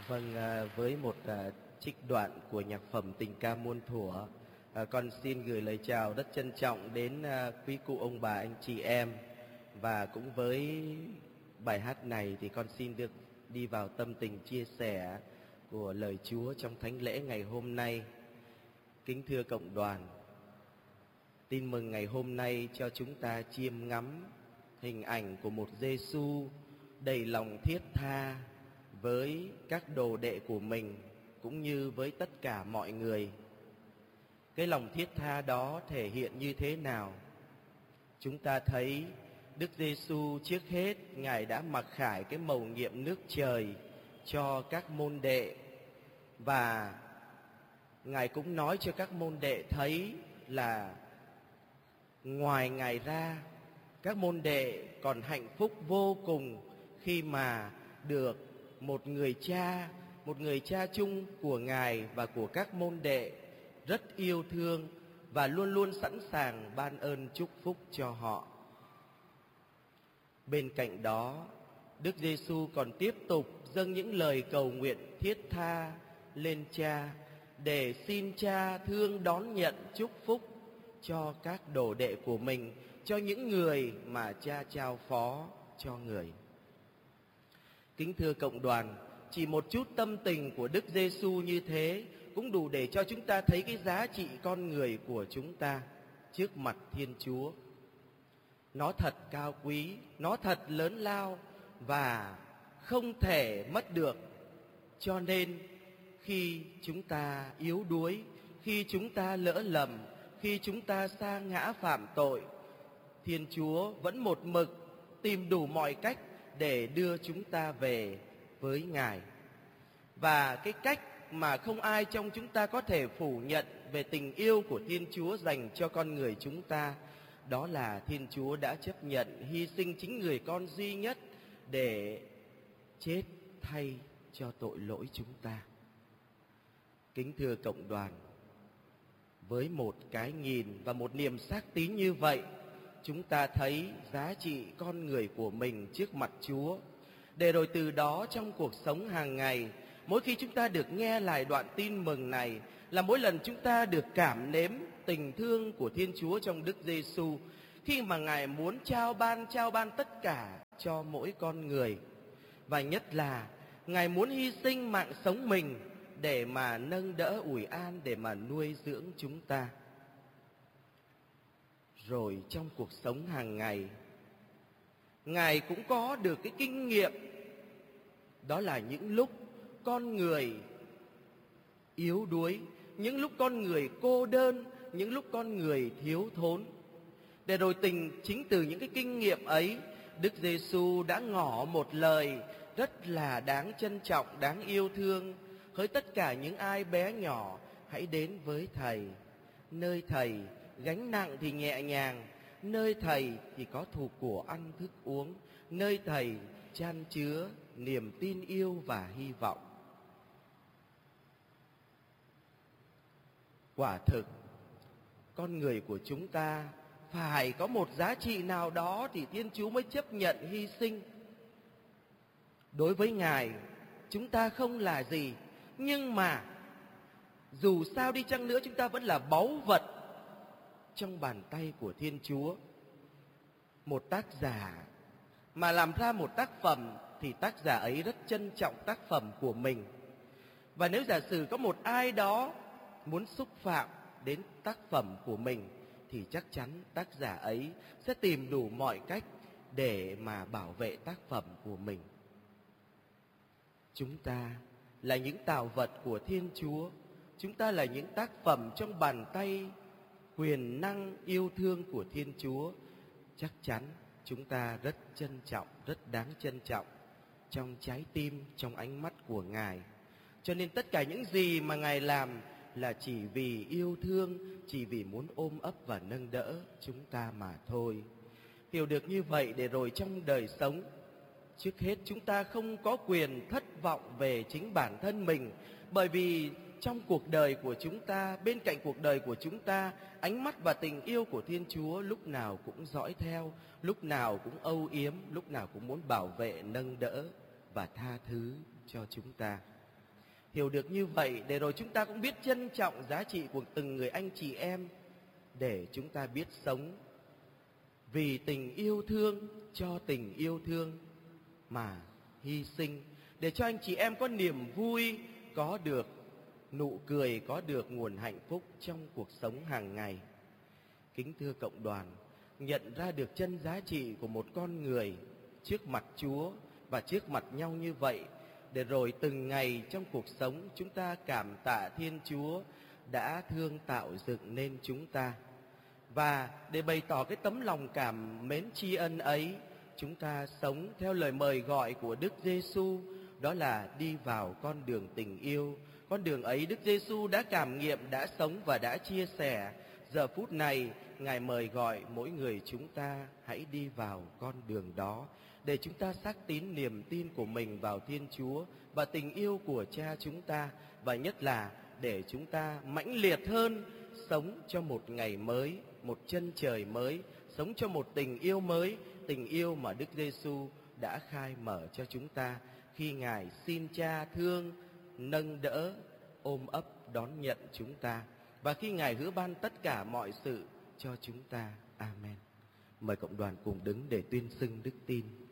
Vâng, với một trích đoạn của nhạc phẩm Tình ca muôn thuở, con xin gửi lời chào rất trân trọng đến quý cụ ông bà anh chị em. Và cũng với bài hát này thì con xin được đi vào tâm tình chia sẻ của lời Chúa trong thánh lễ ngày hôm nay. Kính thưa cộng đoàn, tin mừng ngày hôm nay cho chúng ta chiêm ngắm hình ảnh của một Giêsu đầy lòng thiết tha với các đồ đệ của mình cũng như với tất cả mọi người. Cái lòng thiết tha đó thể hiện như thế nào? Chúng ta thấy Đức Giêsu trước hết Ngài đã mặc khải cái mầu nhiệm nước trời cho các môn đệ, và Ngài cũng nói cho các môn đệ thấy là ngoài Ngài ra, các môn đệ còn hạnh phúc vô cùng khi mà được một người cha chung của Ngài và của các môn đệ rất yêu thương và luôn luôn sẵn sàng ban ơn chúc phúc cho họ. Bên cạnh đó, Đức Giêsu còn tiếp tục dâng những lời cầu nguyện thiết tha lên Cha để xin Cha thương đón nhận chúc phúc cho các đồ đệ của mình, cho những người mà Cha trao phó cho người. Kính thưa cộng đoàn, chỉ một chút tâm tình của Đức Giêsu như thế cũng đủ để cho chúng ta thấy cái giá trị con người của chúng ta trước mặt Thiên Chúa. Nó thật cao quý, nó thật lớn lao và không thể mất được. Cho nên khi chúng ta yếu đuối, khi chúng ta lỡ lầm, khi chúng ta sa ngã phạm tội, Thiên Chúa vẫn một mực tìm đủ mọi cách để đưa chúng ta về với Ngài. Và cái cách mà không ai trong chúng ta có thể phủ nhận về tình yêu của Thiên Chúa dành cho con người chúng ta, đó là Thiên Chúa đã chấp nhận hy sinh chính người con duy nhất để chết thay cho tội lỗi chúng ta. Kính thưa cộng đoàn, với một cái nhìn và một niềm xác tín như vậy, chúng ta thấy giá trị con người của mình trước mặt Chúa, để rồi từ đó trong cuộc sống hàng ngày, mỗi khi chúng ta được nghe lại đoạn tin mừng này, là mỗi lần chúng ta được cảm nếm tình thương của Thiên Chúa trong Đức Giêsu, khi mà Ngài muốn trao ban tất cả cho mỗi con người. Và nhất là Ngài muốn hy sinh mạng sống mình để mà nâng đỡ ủi an, để mà nuôi dưỡng chúng ta. Rồi trong cuộc sống hàng ngày, Ngài cũng có được cái kinh nghiệm, đó là những lúc con người yếu đuối, những lúc con người cô đơn, những lúc con người thiếu thốn. Để rồi chính từ những cái kinh nghiệm ấy, Đức Giêsu đã ngỏ một lời rất là đáng trân trọng, đáng yêu thương: hỡi tất cả những ai bé nhỏ, hãy đến với Thầy. Nơi Thầy gánh nặng thì nhẹ nhàng, nơi Thầy thì có thuộc của ăn thức uống, nơi Thầy chan chứa niềm tin yêu và hy vọng. Quả thực, con người của chúng ta phải có một giá trị nào đó thì Thiên Chúa mới chấp nhận hy sinh. Đối với Ngài, chúng ta không là gì, nhưng mà dù sao đi chăng nữa, chúng ta vẫn là báu vật trong bàn tay của Thiên Chúa. Một tác giả mà làm ra một tác phẩm thì tác giả ấy rất trân trọng tác phẩm của mình. Và nếu giả sử có một ai đó muốn xúc phạm đến tác phẩm của mình, thì chắc chắn tác giả ấy sẽ tìm đủ mọi cách để mà bảo vệ tác phẩm của mình. Chúng ta là những tạo vật của Thiên Chúa. Chúng ta là những tác phẩm trong bàn tay quyền năng yêu thương của Thiên Chúa. Chắc chắn chúng ta rất trân trọng, rất đáng trân trọng trong trái tim, trong ánh mắt của Ngài. Cho nên tất cả những gì mà Ngài làm là chỉ vì yêu thương, chỉ vì muốn ôm ấp và nâng đỡ chúng ta mà thôi. Hiểu được như vậy, để rồi trong đời sống, trước hết chúng ta không có quyền thất vọng về chính bản thân mình. Bởi vì trong cuộc đời của chúng ta, bên cạnh cuộc đời của chúng ta, ánh mắt và tình yêu của Thiên Chúa lúc nào cũng dõi theo, lúc nào cũng âu yếm, lúc nào cũng muốn bảo vệ, nâng đỡ và tha thứ cho chúng ta. Hiểu được như vậy để rồi chúng ta cũng biết trân trọng giá trị của từng người anh chị em, để chúng ta biết sống vì tình yêu thương, cho tình yêu thương mà hy sinh, để cho anh chị em có niềm vui, có được nụ cười, có được nguồn hạnh phúc trong cuộc sống hàng ngày. Kính thưa cộng đoàn, nhận ra được chân giá trị của một con người trước mặt Chúa và trước mặt nhau như vậy, để rồi từng ngày trong cuộc sống chúng ta cảm tạ Thiên Chúa đã thương tạo dựng nên chúng ta. Và để bày tỏ cái tấm lòng cảm mến tri ân ấy, chúng ta sống theo lời mời gọi của Đức Giêsu, đó là đi vào con đường tình yêu. Con đường ấy Đức Giêsu đã cảm nghiệm, đã sống và đã chia sẻ. Giờ phút này Ngài mời gọi mỗi người chúng ta hãy đi vào con đường đó, để chúng ta xác tín niềm tin của mình vào Thiên Chúa và tình yêu của Cha chúng ta, và nhất là để chúng ta mãnh liệt hơn sống cho một ngày mới, một chân trời mới, sống cho một tình yêu mới, tình yêu mà Đức Giêsu đã khai mở cho chúng ta khi Ngài xin Cha thương, nâng đỡ, ôm ấp đón nhận chúng ta, và khi Ngài hứa ban tất cả mọi sự cho chúng ta. Amen. Mời cộng đoàn cùng đứng để tuyên xưng đức tin.